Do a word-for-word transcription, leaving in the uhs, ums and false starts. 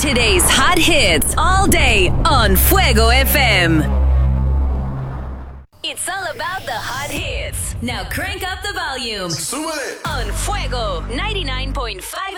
Today's hot hits all day on Fuego F M. It's all about the hot hits. Now crank up the volume Súbele. on Fuego ninety-nine point five